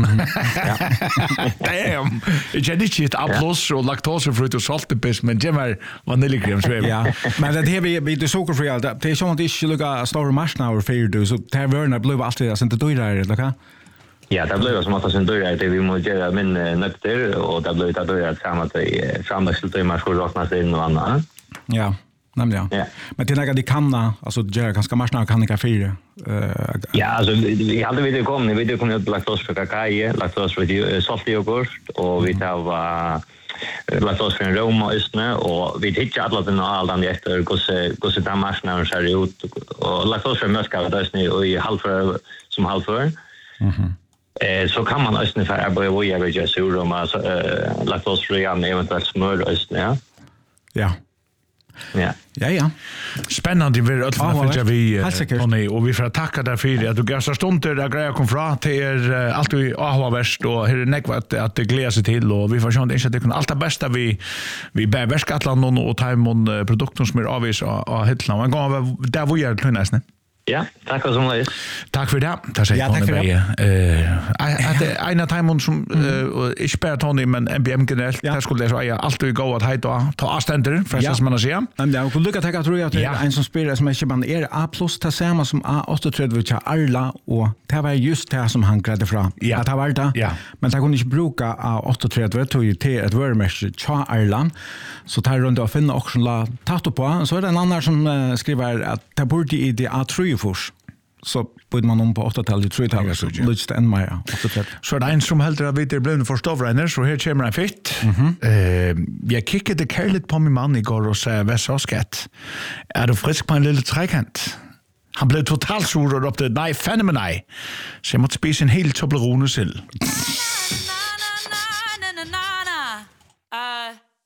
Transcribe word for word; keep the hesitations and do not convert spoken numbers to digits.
Damn. Jag känner inte ett applås och laktosefritt och saltepis, men det var vaniljkrem. Ja, men det här vi det sockerfri allt. Det är som att det inte lukar stora marknader för du så det här vörna blev alltid så inte dyrare, eller hva? Ja, det blev som att det sen dyrare det vi måste göra min nötter och det blev det dyrare samma till framväxel till man skulle räkna sig in och annat. Ja. Nämligen. Ja. Men till några de kanna, alltså gör ganska marknad kan inte fyra. Ja, alltså vi hade video kom, ni video kom ut laktosfri kakao, laktosfri saltyoghurt och vi tar laktosfri Roma östne och vi hittar alla den allan efter hur hur det marknaden ser ut och laktosfri möska där är i halvför som halvför. Mhm. Eh så kan man östne för att börja göra just ur och alltså laktosfri och eventuellt smör östne. Ja. Ja. Ja. Ja, ja. Spännande vi är alla för vi Tony och vi får tacka där för att du gav så stunder där grejer kom fra till er alltid avvärst och hur nekvat att det gläder sig till och vi får se inte att det kan allt det bästa vi vi bär väskatland och Taimon produkter som är avvis och hitla och en gång där var jag till nästan. Ja, tack så mycket. Tack för det. Tack så mycket. Eh att en av Taimon som inte bara Tony men M B M generellt där skulle det så jag alltid gå att hejta ta avständer för att man säger. Men jag vill lucka tacka tror jag att en som spelar som är man är A plus till samma som A åttiotre vilka Arla och det var just det som han grädde fram. Att det var det. Men det kunde inte bruka A åttiotre vet du till ett wordmesh cha Arla så tar runt och finna också la tato på så är det en annan som skriver att det borde i det A tre fors. Så borde man om på åtta-talet, tre-talet, så lyst det än mer. Så det er en som heldur at vi er blevet forståvregner, så her kommer en fitt. Mm-hmm. uh, jeg kikkede kærligt på min mann i går og sagde, hvad så skat? Er du frisk på en lille trekant? Han blev totalt sur og råbte, nej, fandme med nej. Så jeg måtte spise en hel Toblerone selv. Na, na, na, na, na, na, na. Uh...